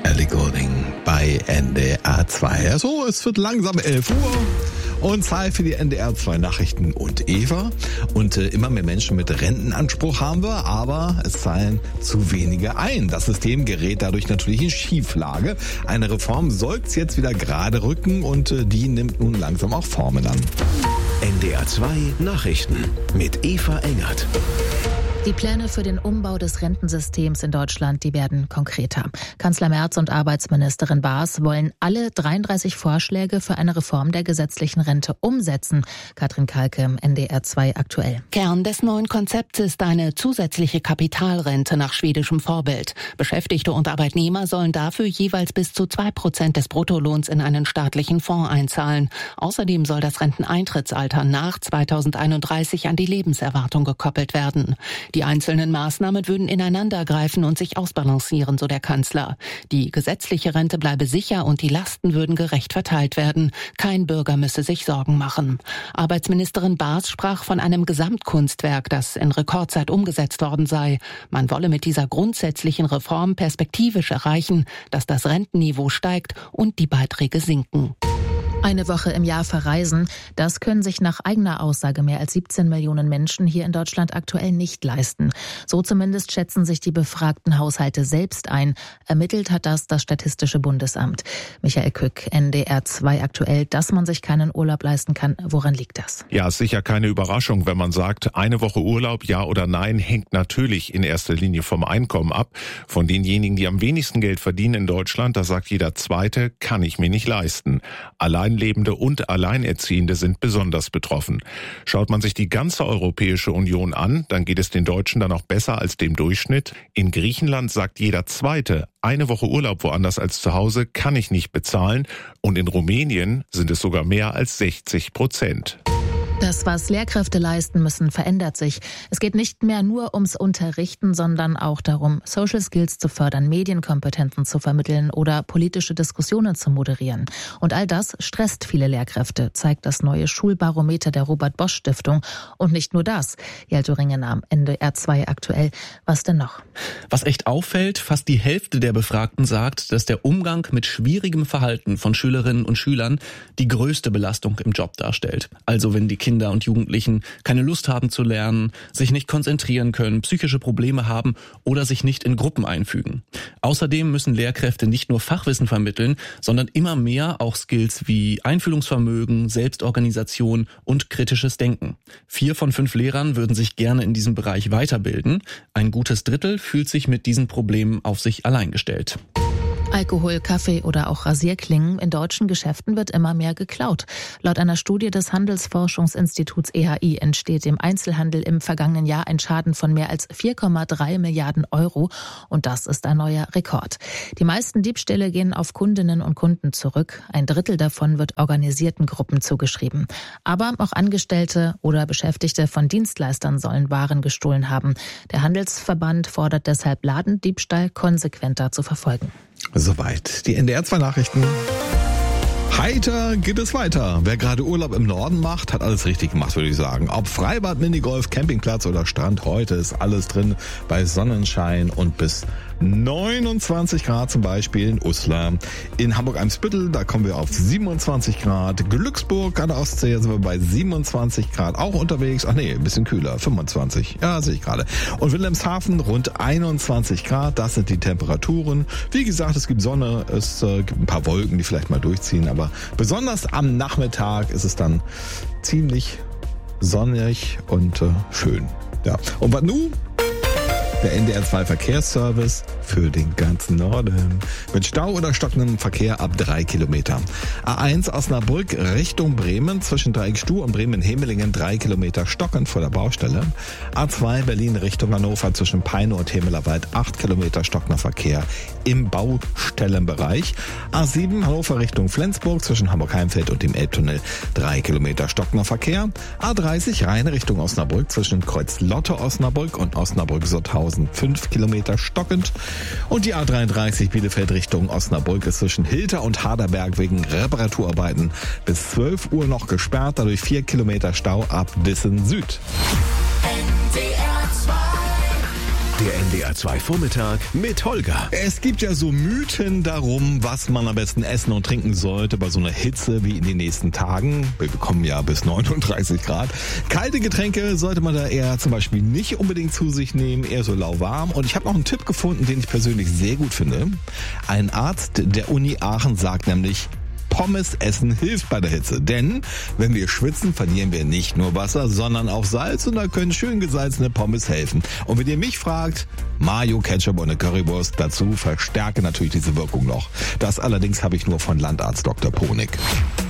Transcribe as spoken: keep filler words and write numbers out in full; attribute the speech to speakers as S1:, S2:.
S1: Ellie Goulding bei N D R zwei. So, es wird langsam elf Uhr und Zeit für die N D R zwei Nachrichten und Eva. Und äh, immer mehr Menschen mit Rentenanspruch haben wir, aber es zahlen zu wenige ein. Das System gerät dadurch natürlich in Schieflage. Eine Reform soll es jetzt wieder gerade rücken und äh, die nimmt nun langsam auch Formen an.
S2: N D R zwei Nachrichten mit Eva Engert.
S3: Die Pläne für den Umbau des Rentensystems in Deutschland, die werden konkreter. Kanzler Merz und Arbeitsministerin Baas wollen alle dreiunddreißig Vorschläge für eine Reform der gesetzlichen Rente umsetzen. Katrin Kalke, N D R zwei aktuell.
S4: Kern des neuen Konzepts ist eine zusätzliche Kapitalrente nach schwedischem Vorbild. Beschäftigte und Arbeitnehmer sollen dafür jeweils bis zu zwei Prozent des Bruttolohns in einen staatlichen Fonds einzahlen. Außerdem soll das Renteneintrittsalter nach zweitausendeinunddreißig an die Lebenserwartung gekoppelt werden. Die einzelnen Maßnahmen würden ineinandergreifen und sich ausbalancieren, so der Kanzler. Die gesetzliche Rente bleibe sicher und die Lasten würden gerecht verteilt werden. Kein Bürger müsse sich Sorgen machen. Arbeitsministerin Baas sprach von einem Gesamtkunstwerk, das in Rekordzeit umgesetzt worden sei. Man wolle mit dieser grundsätzlichen Reform perspektivisch erreichen, dass das Rentenniveau steigt und die Beiträge sinken.
S3: Eine Woche im Jahr verreisen, das können sich nach eigener Aussage mehr als siebzehn Millionen Menschen hier in Deutschland aktuell nicht leisten. So zumindest schätzen sich die befragten Haushalte selbst ein. Ermittelt hat das das Statistische Bundesamt. Michael Kück, N D R zwei aktuell, dass man sich keinen Urlaub leisten kann. Woran liegt das?
S5: Ja, ist sicher keine Überraschung, wenn man sagt, eine Woche Urlaub, ja oder nein, hängt natürlich in erster Linie vom Einkommen ab. Von denjenigen, die am wenigsten Geld verdienen in Deutschland, da sagt jeder Zweite, kann ich mir nicht leisten. Allein Alleinlebende und Alleinerziehende sind besonders betroffen. Schaut man sich die ganze Europäische Union an, dann geht es den Deutschen dann auch besser als dem Durchschnitt. In Griechenland sagt jeder Zweite, eine Woche Urlaub woanders als zu Hause kann ich nicht bezahlen. Und in Rumänien sind es sogar mehr als sechzig Prozent.
S3: Das, was Lehrkräfte leisten müssen, verändert sich. Es geht nicht mehr nur ums Unterrichten, sondern auch darum, Social Skills zu fördern, Medienkompetenzen zu vermitteln oder politische Diskussionen zu moderieren. Und all das stresst viele Lehrkräfte, zeigt das neue Schulbarometer der Robert-Bosch-Stiftung. Und nicht nur das. Jelte Ringenaam, N D R zwei aktuell. Was denn noch?
S6: Was echt auffällt, fast die Hälfte der Befragten sagt, dass der Umgang mit schwierigem Verhalten von Schülerinnen und Schülern die größte Belastung im Job darstellt. Also wenn die Kinder und Jugendlichen keine Lust haben zu lernen, sich nicht konzentrieren können, psychische Probleme haben oder sich nicht in Gruppen einfügen. Außerdem müssen Lehrkräfte nicht nur Fachwissen vermitteln, sondern immer mehr auch Skills wie Einfühlungsvermögen, Selbstorganisation und kritisches Denken. Vier von fünf Lehrern würden sich gerne in diesem Bereich weiterbilden. Ein gutes Drittel fühlt sich mit diesen Problemen auf sich allein gestellt.
S3: Alkohol, Kaffee oder auch Rasierklingen. In deutschen Geschäften wird immer mehr geklaut. Laut einer Studie des Handelsforschungsinstituts E H I entsteht im Einzelhandel im vergangenen Jahr ein Schaden von mehr als vier Komma drei Milliarden Euro. Und das ist ein neuer Rekord. Die meisten Diebstähle gehen auf Kundinnen und Kunden zurück. Ein Drittel davon wird organisierten Gruppen zugeschrieben. Aber auch Angestellte oder Beschäftigte von Dienstleistern sollen Waren gestohlen haben. Der Handelsverband fordert deshalb, Ladendiebstahl konsequenter zu verfolgen.
S1: Soweit die N D R zwei Nachrichten. Heiter geht es weiter. Wer gerade Urlaub im Norden macht, hat alles richtig gemacht, würde ich sagen. Ob Freibad, Minigolf, Campingplatz oder Strand, heute ist alles drin bei Sonnenschein und bis neunundzwanzig Grad zum Beispiel in Uslar. In Hamburg-Eimsbüttel, da kommen wir auf siebenundzwanzig Grad. Glücksburg an der Ostsee, sind wir bei siebenundzwanzig Grad auch unterwegs. Ach nee, ein bisschen kühler, fünfundzwanzig. Ja, sehe ich gerade. Und Wilhelmshaven rund einundzwanzig Grad, das sind die Temperaturen. Wie gesagt, es gibt Sonne, es äh, gibt ein paar Wolken, die vielleicht mal durchziehen, aber besonders am Nachmittag ist es dann ziemlich sonnig und äh, schön. Ja. Und was nun? Der N D R zwei Verkehrsservice für den ganzen Norden. Mit Stau oder stockendem Verkehr ab drei Kilometer. A eins Osnabrück Richtung Bremen zwischen Dreieckstuh und Bremen-Hemelingen drei Kilometer stockend vor der Baustelle. A zwei Berlin Richtung Hannover zwischen Peine und Hemelerwald acht Kilometer stockender Verkehr im Baustellenbereich. A sieben Hannover Richtung Flensburg zwischen Hamburg-Heimfeld und dem Elbtunnel drei Kilometer stockender Verkehr. A dreißig Rhein Richtung Osnabrück zwischen Kreuz-Lotte-Osnabrück und Osnabrück-Sotthausen fünf Kilometer stockend. Und die A dreiunddreißig Bielefeld Richtung Osnabrück ist zwischen Hilter und Haderberg wegen Reparaturarbeiten bis zwölf Uhr noch gesperrt, dadurch vier Kilometer Stau ab Dissen Süd.
S2: N D R zwei Der N D R zwei Vormittag mit Holger.
S1: Es gibt ja so Mythen darum, was man am besten essen und trinken sollte bei so einer Hitze wie in den nächsten Tagen. Wir bekommen ja bis neununddreißig Grad. Kalte Getränke sollte man da eher zum Beispiel nicht unbedingt zu sich nehmen, eher so lauwarm. Und ich habe noch einen Tipp gefunden, den ich persönlich sehr gut finde. Ein Arzt der Uni Aachen sagt nämlich, Pommes essen hilft bei der Hitze, denn wenn wir schwitzen, verlieren wir nicht nur Wasser, sondern auch Salz und da können schön gesalzene Pommes helfen. Und wenn ihr mich fragt, Mayo, Ketchup und eine Currywurst dazu verstärken natürlich diese Wirkung noch. Das allerdings habe ich nur von Landarzt Doktor Ponig.